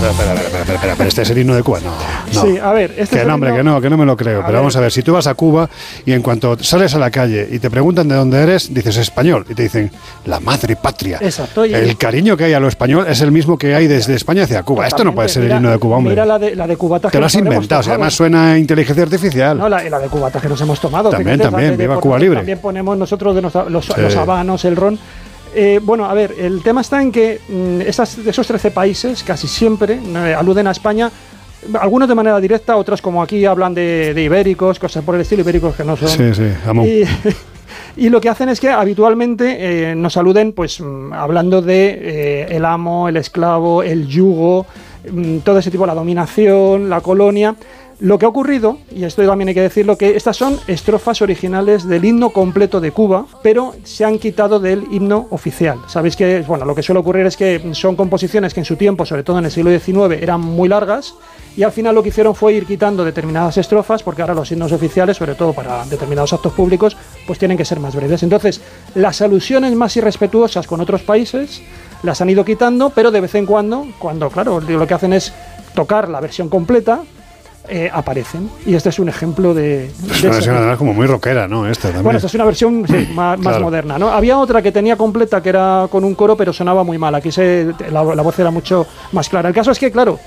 Pero este es el himno de Cuba. No. Sí, a ver, que no, hombre, que no me lo creo. Pero vamos a ver, si tú vas a Cuba y en cuanto sales a la calle y te preguntan de dónde eres, dices español. Y te dicen, la madre patria. Exacto. El cariño que hay a lo español es el mismo que hay desde España hacia Cuba. Esto no puede ser el himno de Cuba, hombre. Mira la de cubatas. Te lo has inventado, además suena a inteligencia artificial. No, la de cubatas que nos hemos tomado. También, viva Cuba Libre. También ponemos nosotros los habanos, el ron. Bueno, a ver, el tema está en que esos 13 países casi siempre aluden a España, algunos de manera directa, otros como aquí hablan de ibéricos, cosas por el estilo, ibéricos que no son. Sí, amo. Y lo que hacen es que habitualmente nos aluden pues hablando de el amo, el esclavo, el yugo, todo ese tipo, la dominación, la colonia. Lo que ha ocurrido, y esto también hay que decirlo, que estas son estrofas originales del himno completo de Cuba, pero se han quitado del himno oficial. Sabéis que, bueno, lo que suele ocurrir es que son composiciones que en su tiempo, sobre todo en el siglo XIX, eran muy largas, y al final lo que hicieron fue ir quitando determinadas estrofas, porque ahora los himnos oficiales, sobre todo para determinados actos públicos, pues tienen que ser más breves. Entonces, las alusiones más irrespetuosas con otros países las han ido quitando, pero de vez en cuando, claro, lo que hacen es tocar la versión completa, aparecen, y este es un ejemplo de una versión además como muy rockera, ¿no? Bueno, esta es una versión más moderna, ¿no? Había otra que tenía completa, que era con un coro, pero sonaba muy mal. Aquí la voz era mucho más clara. El caso es que, claro,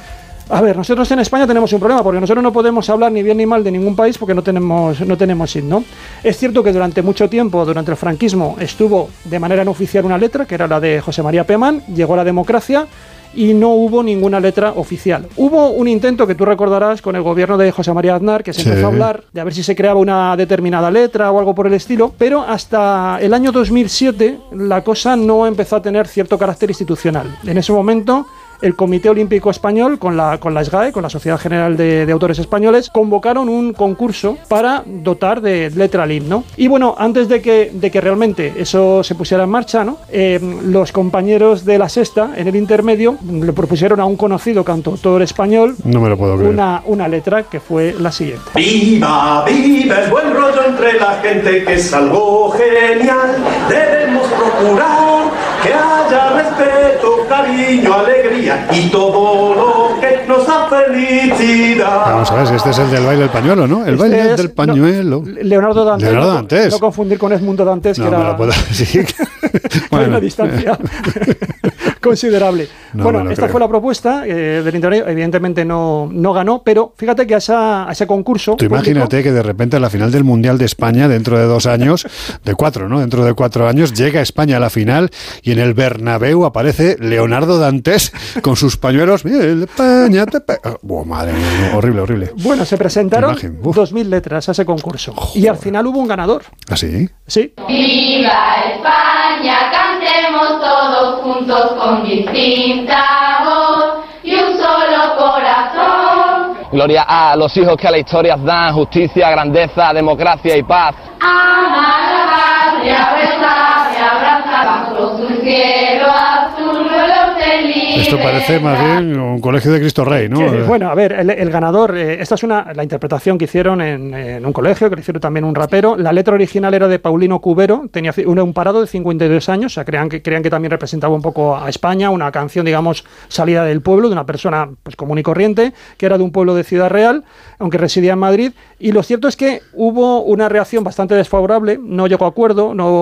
a ver, nosotros en España tenemos un problema, porque nosotros no podemos hablar ni bien ni mal de ningún país porque no tenemos himno. Es cierto que durante mucho tiempo, durante el franquismo, estuvo de manera no oficial una letra, que era la de José María Pemán, llegó la democracia y no hubo ninguna letra oficial. Hubo un intento que tú recordarás con el gobierno de José María Aznar, que se empezó a hablar de a ver si se creaba una determinada letra o algo por el estilo, pero hasta el año 2007 la cosa no empezó a tener cierto carácter institucional. En ese momento el Comité Olímpico Español con la SGAE, con la Sociedad General de Autores Españoles, convocaron un concurso para dotar de letra al himno. Y bueno, antes de que realmente eso se pusiera en marcha, ¿no? Los compañeros de La Sexta, en el intermedio, le propusieron a un conocido cantautor español, no me lo puedo creer, una letra que fue la siguiente. Viva, viva el buen rollo entre la gente, que es algo genial. Debemos procurar que haya respeto, cariño, alegría y todo lo que nos da felicidad. Vamos a ver, si este es el del baile del pañuelo, ¿no? El baile del pañuelo. Leonardo Dantes. No confundir con Edmundo Dantes, que era... Sí. Hay una distancia considerable. Esta fue la propuesta del intermedio. Evidentemente no ganó, pero fíjate que a ese concurso... Tú imagínate que de repente a la final del Mundial de España, dentro de 2 años, dentro de 4 años, llega España a la final y en el Bernabéu aparece Leonardo Dantes con sus pañuelos. España te madre mía, horrible. Bueno, se presentaron 2.000 letras a ese concurso. Joder. Y al final hubo un ganador. ¿Ah, sí? Sí. ¡Viva España! Cantemos todos juntos con distinta voz y un solo corazón. Gloria a los hijos que a la historia dan justicia, grandeza, democracia y paz. Ama la patria, besar y abrazar bajo su cielo azul, vuelos felices. Esto parece más bien un colegio de Cristo Rey, ¿no? Bueno, a ver, el ganador, esta es la interpretación que hicieron en un colegio, que lo hicieron también un rapero. La letra original era de Paulino Cubero, tenía un parado de 52 años, o sea, creían que también representaba un poco a España, una canción, digamos, salida del pueblo, de una persona pues común y corriente, que era de un pueblo de Ciudad Real, aunque residía en Madrid, y lo cierto es que hubo una reacción bastante desfavorable, no llegó a acuerdo, no